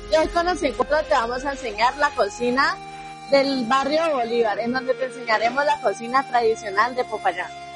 Y hoy con los encuentros te vamos a enseñar la cocina del barrio Bolívar, en donde te enseñaremos la cocina tradicional de Popayán.